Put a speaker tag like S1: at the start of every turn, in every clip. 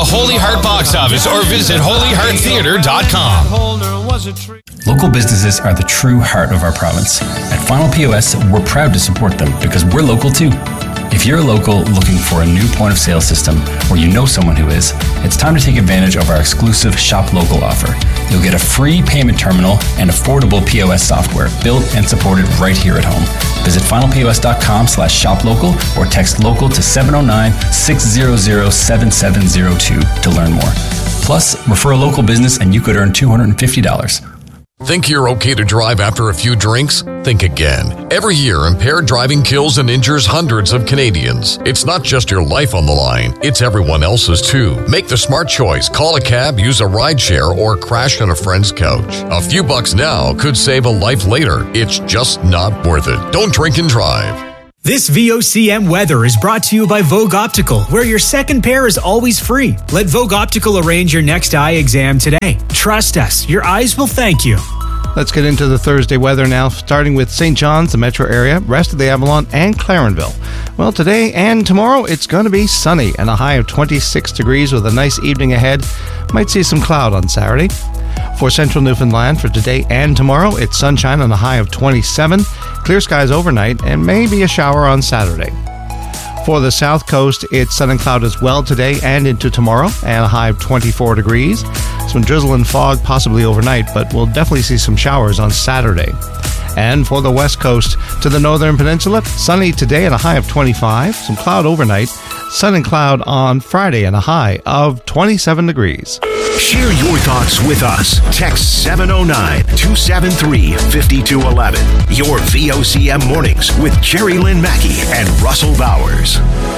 S1: Holy Heart box office or visit holyhearttheater.com.
S2: Local businesses are the true heart of our province. At Final POS, we're proud to support them because we're local too. If you're a local looking for a new point of sale system or you know someone who is, it's time to take advantage of our exclusive Shop Local offer. You'll get a free payment terminal and affordable POS software built and supported right here at home. Visit finalpos.com/shoplocal or text local to 709-600-7702 to learn more. Plus, refer a local business and you could earn $250.
S3: Think you're okay to drive after a few drinks? Think again. Every year, impaired driving kills and injures hundreds of Canadians. It's not just your life on the line, it's everyone else's too. Make the smart choice. Call a cab, use a rideshare, or crash on a friend's couch. A few bucks now could save a life later. It's just not worth it. Don't drink and drive.
S4: This VOCM weather is brought to you by Vogue Optical, where your second pair is always free. Let Vogue Optical arrange your next eye exam today. Trust us, your eyes will thank you.
S5: Let's get into the Thursday weather now, starting with St. John's, the metro area, rest of the Avalon, and Clarenville. Well, today and tomorrow, it's going to be sunny and a high of 26 degrees with a nice evening ahead. Might see some cloud on Saturday. For central Newfoundland, for today and tomorrow, it's sunshine and a high of 27, clear skies overnight, and maybe a shower on Saturday. For the south coast, it's sun and cloud as well today and into tomorrow, and a high of 24 degrees. Some drizzle and fog possibly overnight, but we'll definitely see some showers on Saturday. And for the west coast to the northern peninsula, sunny today and a high of 25, some cloud overnight, sun and cloud on Friday and a high of 27 degrees.
S6: Share your thoughts with us. Text 709-273-5211. Your VOCM mornings with Jerry Lynn Mackey and Russell Bowers.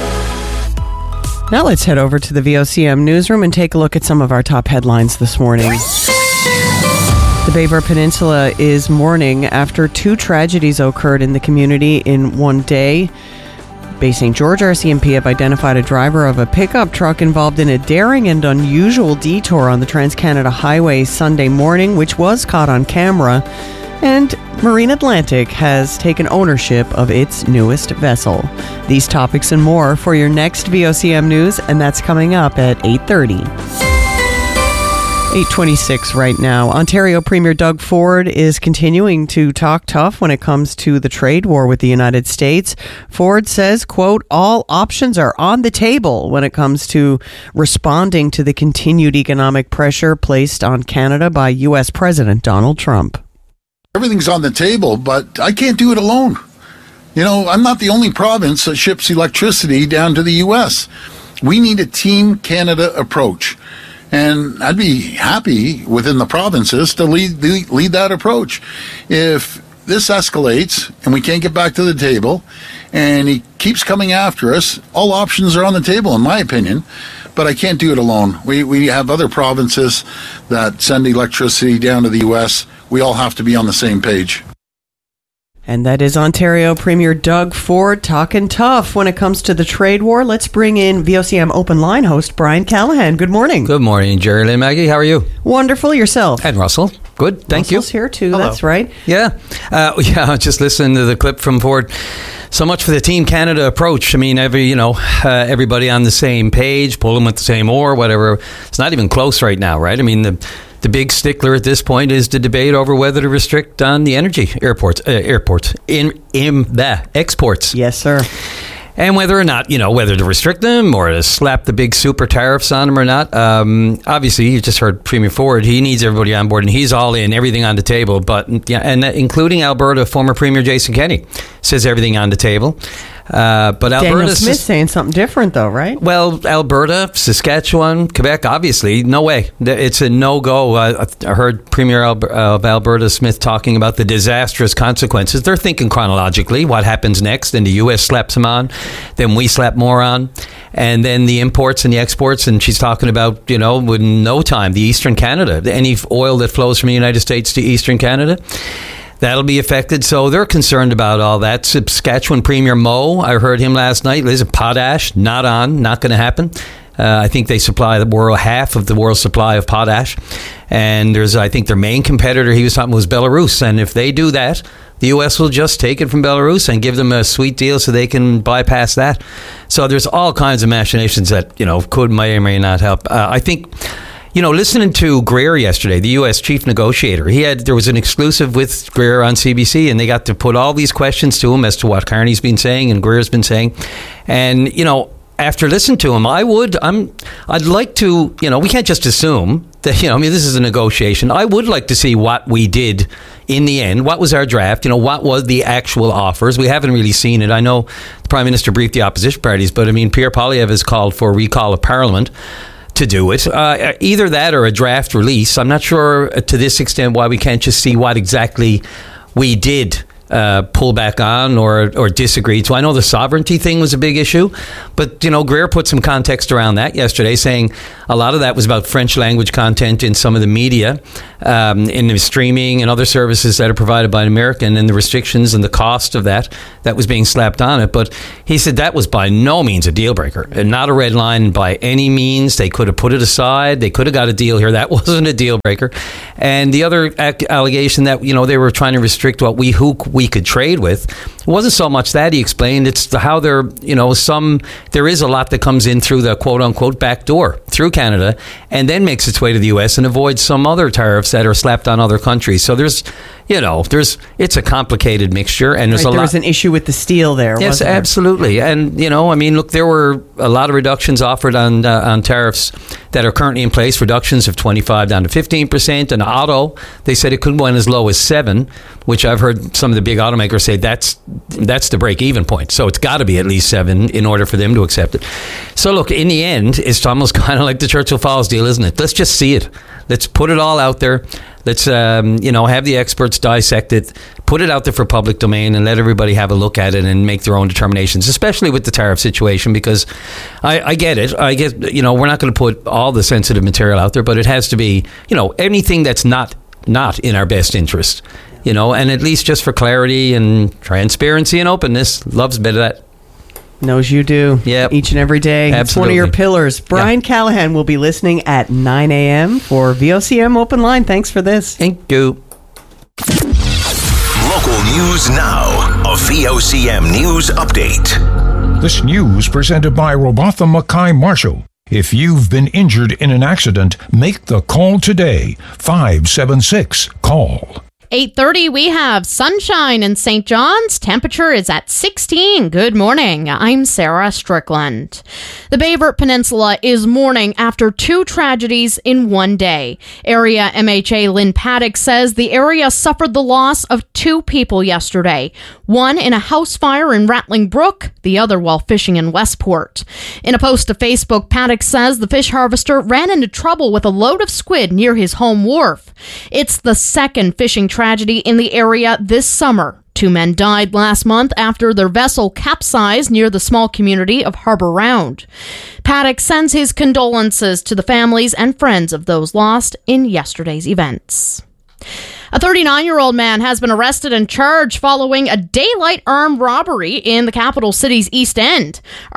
S7: Now let's head over to the VOCM newsroom and take a look at some of our top headlines this morning. The Baber Peninsula is mourning after two tragedies occurred in the community in one day. Bay St. George RCMP have identified a driver of a pickup truck involved in a daring and unusual detour on the Trans-Canada Highway Sunday morning, which was caught on camera. And Marine Atlantic has taken ownership of its newest vessel. These topics and more for your next VOCM News, and that's coming up at 8:30. 8:26 right now. Ontario Premier Doug Ford is continuing to talk tough when it comes to the trade war with the United States. Ford says, quote, all options are on the table when it comes to responding to the continued economic pressure placed on Canada by U.S. President Donald Trump.
S8: Everything's on the table, but I can't do it alone. You know, I'm not the only province that ships electricity down to the U.S. We need a Team Canada approach. And I'd be happy within the provinces to lead that approach. If this escalates and we can't get back to the table and he keeps coming after us, all options are on the table, in my opinion. But I can't do it alone. We have other provinces that send electricity down to the U.S. We all have to be on the same page.
S7: And that is Ontario Premier Doug Ford talking tough when it comes to the trade war. Let's bring in VOCM Open Line host Brian Callahan. Good morning.
S9: Good morning, Jerry Lynn Maggie. How are you?
S7: Wonderful. Yourself?
S9: And Russell. Good. Thank
S7: Russell's
S9: you.
S7: here too.
S9: Hello.
S7: That's right.
S9: Yeah. Just listening to the clip from Ford. So much for the Team Canada approach. I mean, everybody on the same page, pulling with the same oar, whatever. It's not even close right now, right? I mean, the big stickler at this point is the debate over whether to restrict on the energy exports.
S7: Yes, sir.
S9: And whether or not, whether to restrict them or to slap the big super tariffs on them or not. Obviously, you just heard Premier Ford. He needs everybody on board, and he's all in, everything on the table. But and including Alberta, former Premier Jason Kenney says everything on the table. But
S7: Daniel
S9: Alberta
S7: Smith saying something different, though, right?
S9: Well, Alberta, Saskatchewan, Quebec, obviously, no way. It's a no-go. I heard Premier of Alberta Smith talking about the disastrous consequences. They're thinking chronologically, what happens next, and the U.S. slaps them on, then we slap more on, and then the imports and the exports, and she's talking about, within no time, the Eastern Canada, any oil that flows from the United States to Eastern Canada. That'll be affected. So they're concerned about all that. Saskatchewan Premier Moe, I heard him last night. Listen, potash, not going to happen. I think they supply the world half of the world's supply of potash. And I think their main competitor he was talking about was Belarus. And if they do that, the U.S. will just take it from Belarus and give them a sweet deal so they can bypass that. So there's all kinds of machinations that, may or may not help. I think, listening to Greer yesterday, the U.S. chief negotiator, there was an exclusive with Greer on CBC, and they got to put all these questions to him as to what Carney's been saying and Greer's been saying. And, after listening to him, I'd like to, we can't just assume that, this is a negotiation. I would like to see what we did in the end. What was our draft? What was the actual offers? We haven't really seen it. I know the Prime Minister briefed the opposition parties, but Pierre Poilievre has called for recall of Parliament to do it. Either that or a draft release. I'm not sure to this extent why we can't just see what exactly we did pull back on or disagree to. I know the sovereignty thing was a big issue, but Greer put some context around that yesterday, saying a lot of that was about French language content in some of the media, in the streaming and other services that are provided by American, and the restrictions and the cost of that was being slapped on it. But he said that was by no means a deal breaker and not a red line by any means. They could have put it aside. They could have got a deal here. That wasn't a deal breaker. And the other allegation that they were trying to restrict who we could trade with, it wasn't so much that. He explained it's how there is a lot that comes in through the quote unquote back door through Canada and then makes its way to the US and avoids some other tariffs that are slapped on other countries. So it's a complicated mixture, and there was
S7: an issue with the steel there.
S9: Yes,
S7: wasn't there?
S9: Absolutely. And look, there were a lot of reductions offered on tariffs that are currently in place, reductions of 25 down to 15%. And auto, they said it could go in as low as 7%, which I've heard some of the big automakers say that's the break-even point. So it's got to be at least 7% in order for them to accept it. So look, in the end, it's almost kind of like the Churchill Falls deal, isn't it? Let's just see it. Let's put it all out there. Let's, have the experts dissect it, put it out there for public domain, and let everybody have a look at it and make their own determinations, especially with the tariff situation, because I get it. We're not going to put all the sensitive material out there, but it has to be, anything that's not in our best interest, and at least just for clarity and transparency and openness. Loves a bit of that.
S7: Knows you do.
S9: Yep.
S7: Each and every day.
S9: Absolutely.
S7: It's one of your pillars. Brian Callahan will be listening at 9 a.m. for VOCM Open Line. Thanks for this.
S9: Thank you.
S6: Local news now. A VOCM news update.
S10: This news presented by Robatha Mackay Marshall. If you've been injured in an accident, make the call today. 576-CALL.
S11: 8:30, we have sunshine in St. John's. Temperature is at 16. Good morning. I'm Sarah Strickland. The Bay Verte Peninsula is mourning after 2 tragedies in one day. Area MHA Lynn Paddock says the area suffered the loss of 2 people yesterday. One in a house fire in Rattling Brook, the other while fishing in Westport. In a post to Facebook, Paddock says the fish harvester ran into trouble with a load of squid near his home wharf. It's the second fishing tragedy in the area this summer. 2 men died last month after their vessel capsized near the small community of Harbour Round. Paddock sends his condolences to the families and friends of those lost in yesterday's events. A 39-year-old man has been arrested and charged following a daylight armed robbery in the capital city's East End.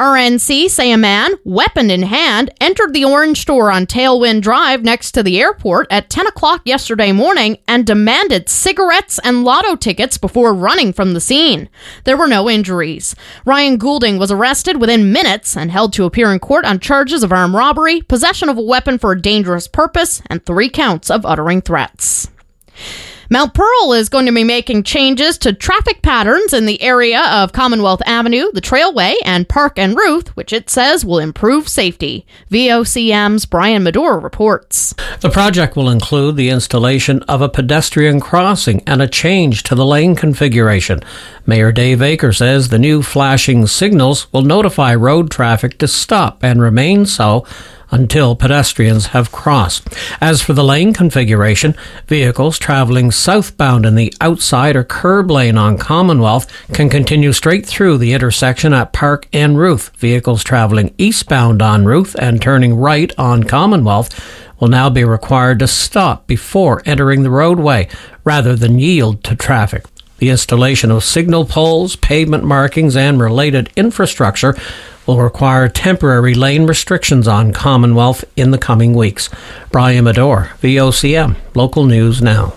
S11: RNC say a man, weapon in hand, entered the Orange store on Tailwind Drive next to the airport at 10 o'clock yesterday morning and demanded cigarettes and lotto tickets before running from the scene. There were no injuries. Ryan Goulding was arrested within minutes and held to appear in court on charges of armed robbery, possession of a weapon for a dangerous purpose, and 3 counts of uttering threats. Mount Pearl is going to be making changes to traffic patterns in the area of Commonwealth Avenue, the Trailway, and Park and Ruth, which it says will improve safety. VOCM's Brian Medora reports.
S12: The project will include the installation of a pedestrian crossing and a change to the lane configuration. Mayor Dave Aker says the new flashing signals will notify road traffic to stop and remain so until pedestrians have crossed. As for the lane configuration, vehicles traveling southbound in the outside or curb lane on Commonwealth can continue straight through the intersection at Park and Ruth. Vehicles traveling eastbound on Ruth and turning right on Commonwealth will now be required to stop before entering the roadway rather than yield to traffic. The installation of signal poles, pavement markings, and related infrastructure will require temporary lane restrictions on Commonwealth in the coming weeks. Brian Medore, VOCM, Local News Now.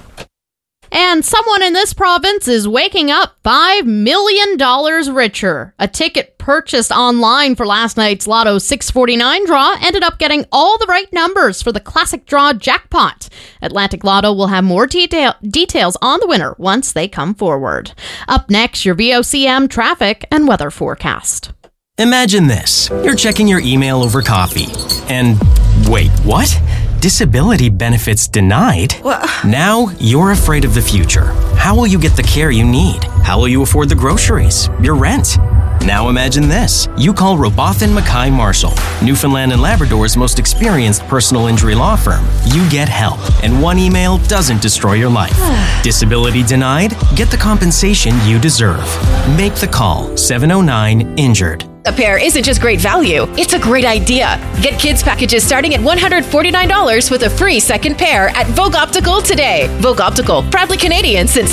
S11: And someone in this province is waking up $5 million richer. A ticket purchased online for last night's Lotto 649 draw ended up getting all the right numbers for the classic draw jackpot. Atlantic Lotto will have more details on the winner once they come forward. Up next, your VOCM traffic and weather forecast.
S13: Imagine this. You're checking your email over coffee. And wait, what? Disability benefits denied? Now you're afraid of the future. How will you get the care you need? How will you afford the groceries, your rent? Now imagine this. You call Robotham Mackay Marshall, Newfoundland and Labrador's most experienced personal injury law firm. You get help, and one email doesn't destroy your life. Disability denied? Get the compensation you deserve. Make the call. 709-INJURED.
S14: A pair isn't just great value, it's a great idea. Get kids packages starting at $149 with a free second pair at Vogue Optical today. Vogue Optical, proudly Canadian since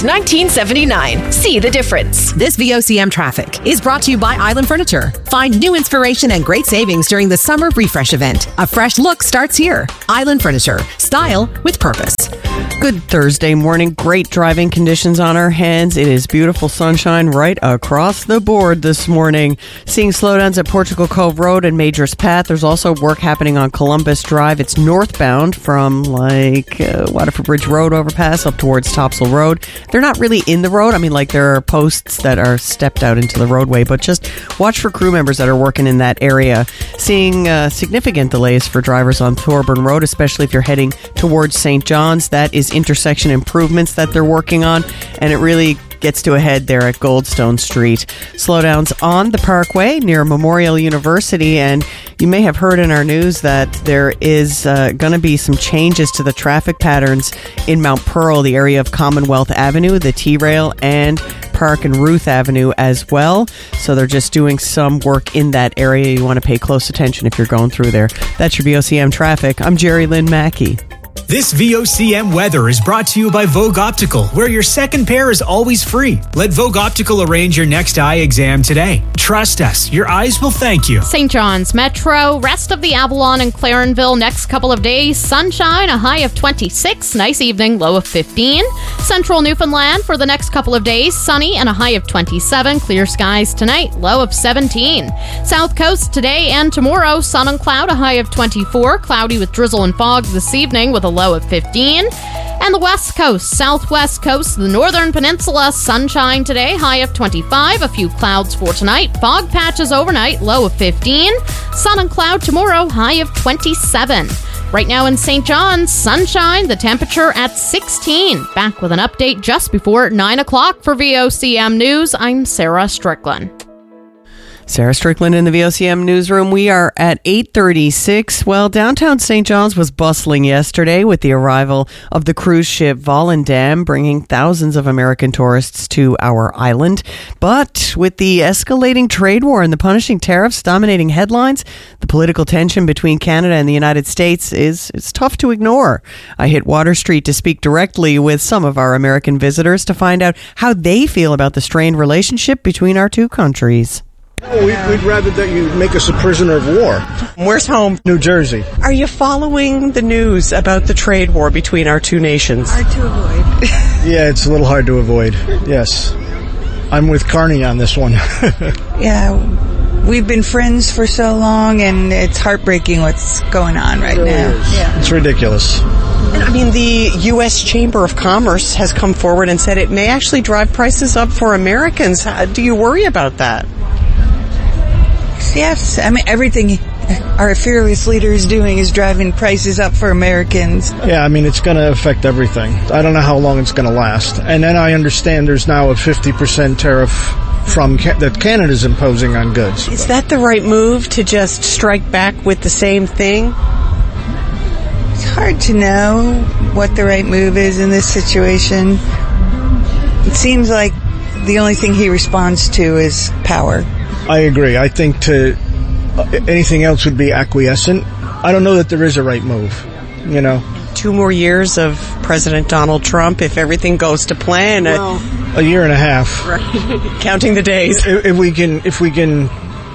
S14: 1979. See the difference.
S15: This VOCM traffic is brought to you by Island Furniture. Find new inspiration and great savings during the Summer Refresh event. A fresh look starts here. Island Furniture. Style with purpose.
S7: Good Thursday morning. Great driving conditions on our hands. It is beautiful sunshine right across the board this morning. Seeing slowdowns at Portugal Cove Road and Majors Path. There's also work happening on Columbus Drive. It's northbound from Waterford Bridge Road overpass up towards Topsail Road. They're not really in the road. I mean, there are posts that are stepped out into the roadway, but just watch for crew members that are working in that area. Seeing significant delays for drivers on Thorburn Road, especially if you're heading towards St. John's. That is intersection improvements that they're working on, and it really gets to a head there at Goldstone Street. Slowdowns on the Parkway near Memorial University, and you may have heard in our news that there is going to be some changes to the traffic patterns in Mount Pearl, the area of Commonwealth Avenue, the T-Rail, and Park and Ruth Avenue as well. So they're just doing some work in that area. You want to pay close attention if you're going through there. That's your VOCM traffic. I'm Jerry Lynn Mackey.
S4: This VOCM weather is brought to you by Vogue Optical, where your second pair is always free. Let Vogue Optical arrange your next eye exam today. Trust us, your eyes will thank you.
S11: St. John's Metro, rest of the Avalon and Clarenville next couple of days. Sunshine, a high of 26. Nice evening, low of 15. Central Newfoundland for the next couple of days. Sunny and a high of 27. Clear skies tonight, low of 17. South Coast today and tomorrow. Sun and cloud, a high of 24. Cloudy with drizzle and fog this evening with a low of 15. And the West Coast, Southwest Coast, the Northern Peninsula, sunshine today, high of 25. A few clouds for tonight. Fog patches overnight, low of 15. Sun and cloud tomorrow, high of 27. Right now in St. John's, sunshine, the temperature at 16. Back with an update just before 9 o'clock for VOCM News. I'm Sarah Strickland.
S7: Sarah Strickland in the VOCM newsroom. We are at 8:36. Well, downtown St. John's was bustling yesterday with the arrival of the cruise ship Volendam, bringing thousands of American tourists to our island. But with the escalating trade war and the punishing tariffs dominating headlines, the political tension between Canada and the United States is tough to ignore. I hit Water Street to speak directly with some of our American visitors to find out how they feel about the strained relationship between our two countries.
S16: We'd rather that you make us a prisoner of war.
S7: Where's home?
S16: New Jersey.
S7: Are you following the news about the trade war between our two nations?
S17: Hard to avoid.
S16: Yeah, it's a little hard to avoid. Yes. I'm with Carney on this one.
S17: Yeah, we've been friends for so long, and it's heartbreaking what's going on right now.
S16: Yeah. It's ridiculous.
S7: And I mean, the U.S. Chamber of Commerce has come forward and said it may actually drive prices up for Americans. Do you worry about that?
S17: Yes, I mean, everything our fearless leader is doing is driving prices up for Americans.
S16: Yeah, I mean, it's going to affect everything. I don't know how long it's going to last. And then I understand there's now a 50% tariff that Canada's imposing on goods.
S7: Is that the right move, to just strike back with the same thing?
S17: It's hard to know what the right move is in this situation. It seems like the only thing he responds to is power.
S16: I agree. I think anything else would be acquiescent. I don't know that there is a right move, you know.
S7: 2 more years of President Donald Trump if everything goes to plan?
S16: A year and a half.
S7: Right. Counting the days.
S16: If we can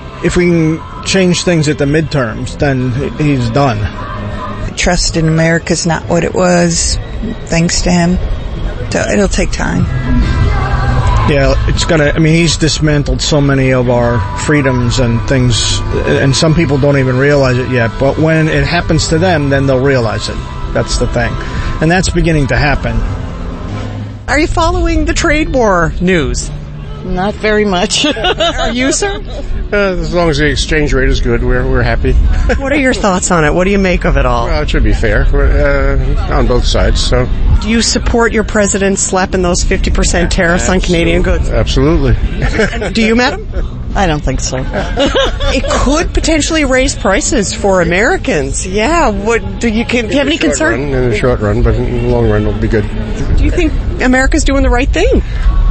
S16: change things at the midterms, then he's done.
S17: Trust in America's not what it was, thanks to him. So it'll take time.
S16: Yeah, he's dismantled so many of our freedoms and things, and some people don't even realize it yet. But when it happens to them, then they'll realize it. That's the thing. And that's beginning to happen.
S7: Are you following the trade war news?
S18: Not very much.
S7: Are you, sir?
S19: As long as the exchange rate is good, we're happy.
S7: What are your thoughts on it? What do you make of it all?
S19: Well, it should be fair on both sides. So,
S7: do you support your president slapping those 50% tariffs on Canadian goods?
S19: Absolutely.
S7: Do you, madam?
S18: I don't think so.
S7: It could potentially raise prices for Americans. Yeah. Do you have any concern?
S19: In the short run, but in the long run, it'll be good.
S7: Do you think America's doing the right thing?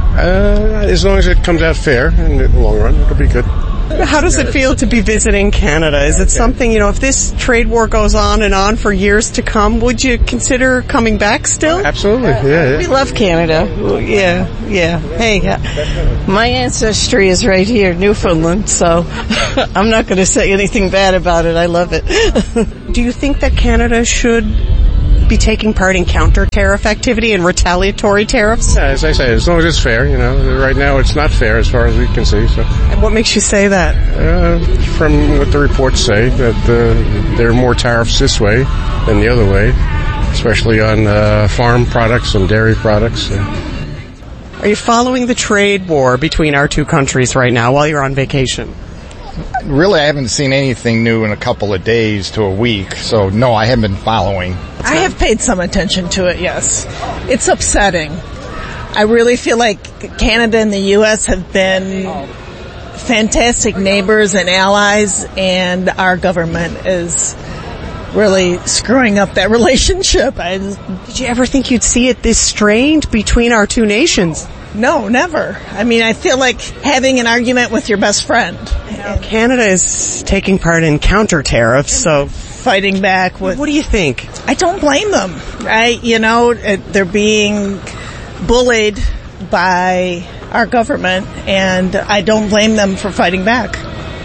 S19: As long as it comes out fair in the long run, it'll be good.
S7: How does it feel to be visiting Canada? Is it something, if this trade war goes on and on for years to come, would you consider coming back still?
S19: Absolutely, yeah.
S18: We love Canada. Yeah. Hey, my ancestry is right here, Newfoundland, so I'm not going to say anything bad about it. I love it.
S7: Do you think that Canada should be taking part in counter-tariff activity and retaliatory tariffs?
S19: Yeah, as I say, as long as it's fair, right now it's not fair as far as we can see. So.
S7: And what makes you say that?
S19: From what the reports say, that there are more tariffs this way than the other way, especially on farm products and dairy products.
S7: Are you following the trade war between our two countries right now while you're on vacation?
S20: Really, I haven't seen anything new in a couple of days to a week, so no, I haven't been following.
S21: I have paid some attention to it, yes. It's upsetting. I really feel like Canada and the U.S. have been fantastic neighbors and allies, and our government is really screwing up that relationship.
S7: Did you ever think you'd see it this strained between our two nations?
S21: No, never. I feel like having an argument with your best friend.
S7: Canada is taking part in counter tariffs, so
S21: fighting back with...
S7: What do you think?
S21: I don't blame them. They're being bullied by our government, and I don't blame them for fighting back.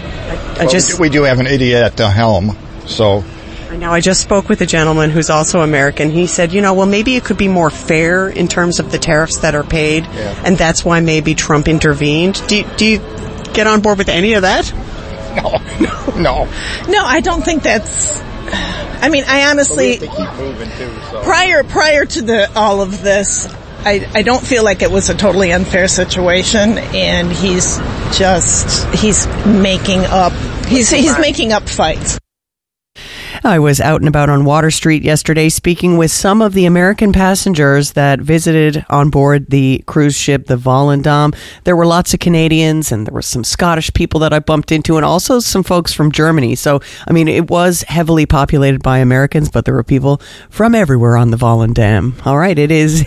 S20: We do have an idiot at the helm, so...
S7: Now, I just spoke with a gentleman who's also American. He said, maybe it could be more fair in terms of the tariffs that are paid, and that's why maybe Trump intervened. Do you get on board with any of that?
S20: No.
S21: No, I don't think that's... I honestly...
S20: But we have to keep moving, too, so.
S21: Prior to all of this, I don't feel like it was a totally unfair situation, and he's making up... He's making up fights.
S7: I was out and about on Water Street yesterday speaking with some of the American passengers that visited on board the cruise ship, the Volendam. There were lots of Canadians, and there were some Scottish people that I bumped into, and also some folks from Germany. So, it was heavily populated by Americans, but there were people from everywhere on the Volendam. All right, it is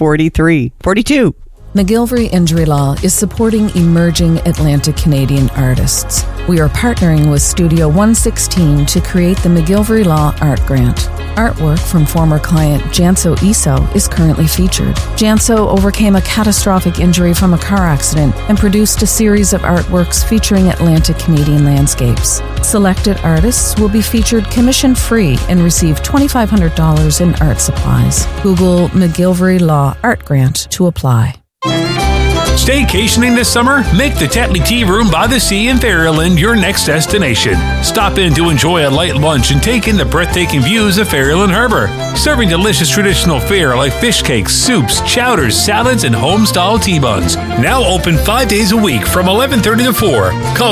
S7: 8:42.
S22: McGillivray Injury Law is supporting emerging Atlantic Canadian artists. We are partnering with Studio 116 to create the McGillivray Law Art Grant. Artwork from former client Janso Iso is currently featured. Janso overcame a catastrophic injury from a car accident and produced a series of artworks featuring Atlantic Canadian landscapes. Selected artists will be featured commission-free and receive $2,500 in art supplies. Google McGillivray Law Art Grant to apply.
S1: Staycationing this summer? Make the Tetley Tea Room by the Sea in Ferryland your next destination. Stop in to enjoy a light lunch and take in the breathtaking views of Ferryland Harbor. Serving delicious traditional fare like fish cakes, soups, chowders, salads, and home-style tea buns. Now open 5 days a week from 11:30 to 4. Call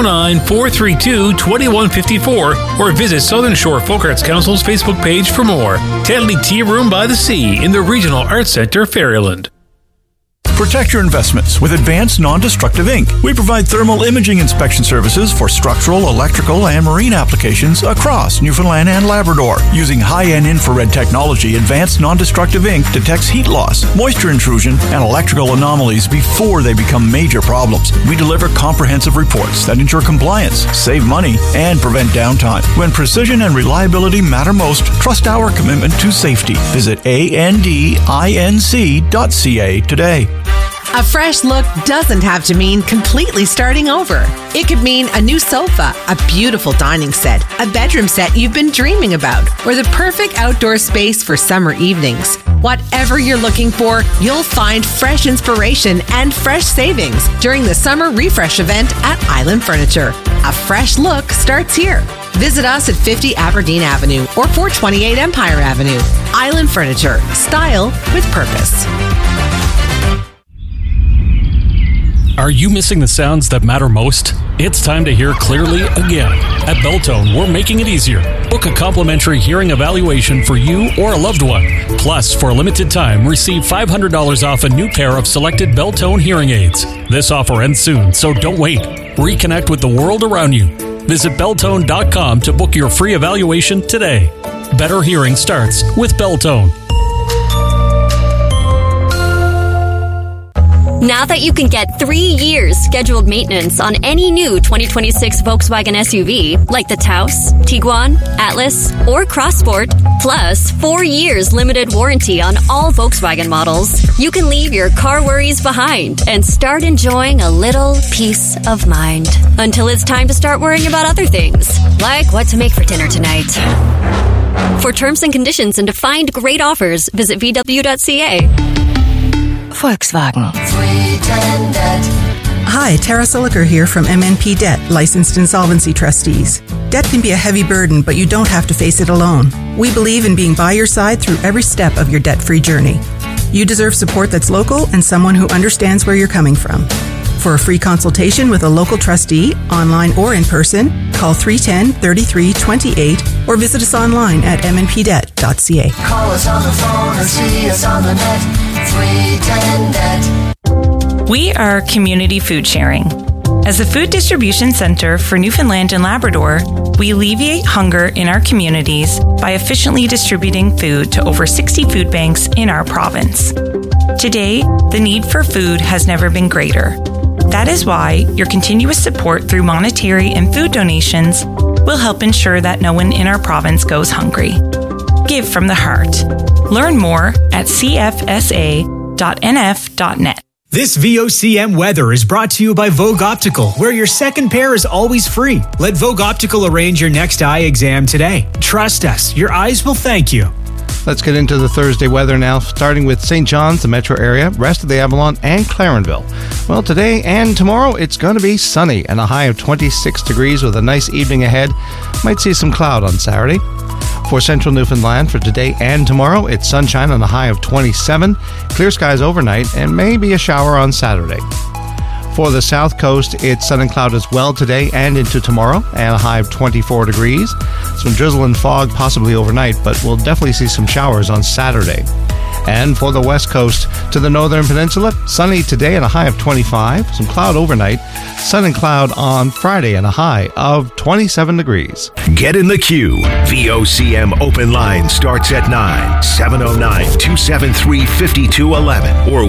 S1: 709-432-2154 or visit Southern Shore Folk Arts Council's Facebook page for more. Tetley Tea Room by the Sea in the Regional Arts Center, Ferryland.
S2: Protect your investments with advanced non-destructive ink. We provide thermal imaging inspection services for structural, electrical, and marine applications across Newfoundland and Labrador. Using high-end infrared technology, advanced non-destructive ink detects heat loss, moisture intrusion, and electrical anomalies before they become major problems. We deliver comprehensive reports that ensure compliance, save money, and prevent downtime. When precision and reliability matter most, trust our commitment to safety. Visit andinc.ca today.
S15: A fresh look doesn't have to mean completely starting over. It could mean a new sofa, a beautiful dining set, a bedroom set you've been dreaming about, or the perfect outdoor space for summer evenings. Whatever you're looking for, you'll find fresh inspiration and fresh savings during the summer refresh event at Island Furniture. A fresh look starts here. Visit us at 50 Aberdeen Avenue or 428 Empire Avenue. Island Furniture. Style with purpose.
S3: Are you missing the sounds that matter most? It's time to hear clearly again. At Belltone, we're making it easier. Book a complimentary hearing evaluation for you or a loved one. Plus, for a limited time, receive $500 off a new pair of selected Belltone hearing aids. This offer ends soon, so don't wait. Reconnect with the world around you. Visit Belltone.com to book your free evaluation today. Better hearing starts with Belltone.
S23: Now that you can get 3 years scheduled maintenance on any new 2026 Volkswagen SUV, like the Taos, Tiguan, Atlas, or Crossport, plus 4 years limited warranty on all Volkswagen models, you can leave your car worries behind and start enjoying a little peace of mind. Until it's time to start worrying about other things, like what to make for dinner tonight. For terms and conditions and to find great offers, visit VW.ca.
S24: Volkswagen. Hi, Tara Siliker here from MNP Debt, licensed insolvency trustees. Debt can be a heavy burden, but you don't have to face it alone. We believe in being by your side through every step of your debt-free journey. You deserve support that's local and someone who understands where you're coming from. For a free consultation with a local trustee, online or in person, call 310-3328 or visit us online at mnpdebt.ca.
S25: Call us on the phone or see us on the net. 310-NET.
S26: We are community food sharing. As a food distribution center for Newfoundland and Labrador, we alleviate hunger in our communities by efficiently distributing food to over 60 food banks in our province. Today, the need for food has never been greater. That is why your continuous support through monetary and food donations will help ensure that no one in our province goes hungry. Give from the heart. Learn more at cfsa.nf.net.
S4: This VOCM weather is brought to you by Vogue Optical, where your second pair is always free. Let Vogue Optical arrange your next eye exam today. Trust us, your eyes will thank you.
S5: Let's get into the Thursday weather now, starting with St. John's, the metro area, rest of the Avalon, and Clarenville. Well, today and tomorrow, it's going to be sunny and a high of 26 degrees with a nice evening ahead. Might see some cloud on Saturday. For central Newfoundland, for today and tomorrow, it's sunshine on a high of 27, clear skies overnight, and maybe a shower on Saturday. For the south coast, it's sun and cloud as well today and into tomorrow, and a high of 24 degrees. Some drizzle and fog possibly overnight, but we'll definitely see some showers on Saturday. And for the west coast to the northern peninsula, sunny today and a high of 25, some cloud overnight, sun and cloud on Friday and a high of 27 degrees.
S6: Get in the queue. VOCM open line starts at 9, 709-273-5211 or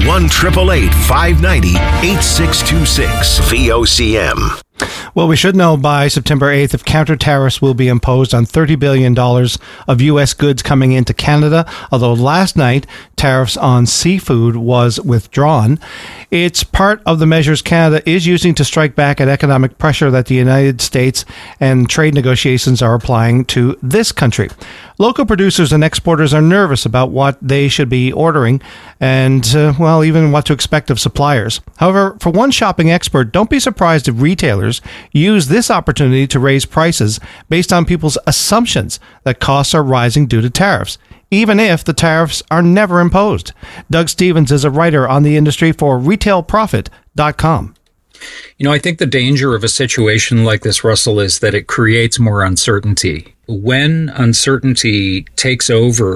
S6: 1-888-590-8626. VOCM.
S5: Well, we should know by September 8th if counter tariffs will be imposed on $30 billion of U.S. goods coming into Canada, although last night tariffs on seafood was withdrawn. It's part of the measures Canada is using to strike back at economic pressure that the United States and trade negotiations are applying to this country. Local producers and exporters are nervous about what they should be ordering and, even what to expect of suppliers. However, for one shopping expert, don't be surprised if retailers use this opportunity to raise prices based on people's assumptions that costs are rising due to tariffs, even if the tariffs are never imposed. Doug Stevens is a writer on the industry for RetailProfit.com.
S27: I think the danger of a situation like this, Russell, is that it creates more uncertainty. When uncertainty takes over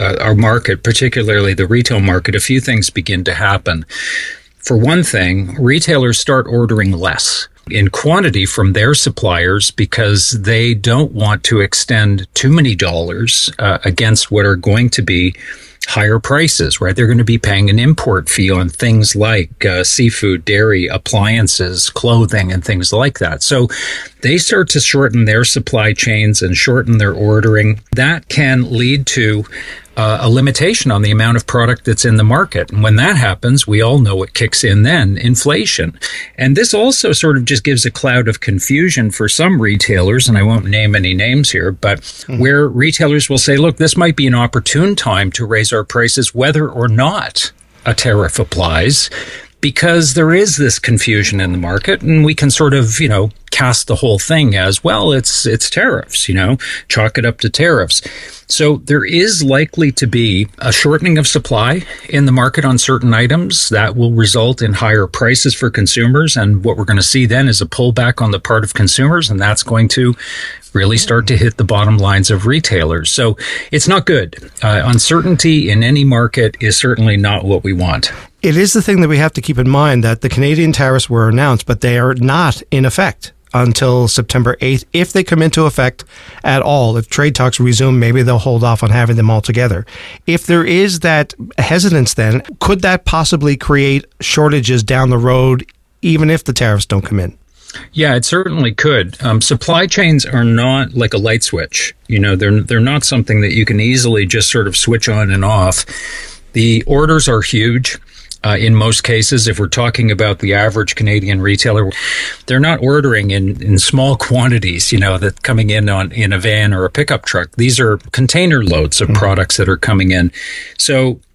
S27: our market, particularly the retail market, a few things begin to happen. For one thing, retailers start ordering less in quantity from their suppliers because they don't want to extend too many dollars against what are going to be higher prices, right? They're going to be paying an import fee on things like seafood, dairy, appliances, clothing, and things like that. So they start to shorten their supply chains and shorten their ordering. That can lead to a limitation on the amount of product that's in the market. And when that happens, we all know what kicks in then, inflation. And this also sort of just gives a cloud of confusion for some retailers, and I won't name any names here, but where retailers will say, look, this might be an opportune time to raise our prices whether or not a tariff applies, because there is this confusion in the market, and we can sort of, cast the whole thing as, well, it's tariffs, chalk it up to tariffs. So there is likely to be a shortening of supply in the market on certain items that will result in higher prices for consumers. And what we're going to see then is a pullback on the part of consumers, and that's going to really start to hit the bottom lines of retailers. So it's not good. Uncertainty in any market is certainly not what we want.
S5: It is the thing that we have to keep in mind, that the Canadian tariffs were announced, but they are not in effect until September 8th. If they come into effect at all, if trade talks resume, maybe they'll hold off on having them all together. If there is that hesitance, then could that possibly create shortages down the road, even if the tariffs don't come in?
S27: Yeah, it certainly could. Supply chains are not like a light switch. They're not something that you can easily just sort of switch on and off. The orders are huge. In most cases, if we're talking about the average Canadian retailer, they're not ordering in small quantities, that coming in a van or a pickup truck. These are container loads of products that are coming in. So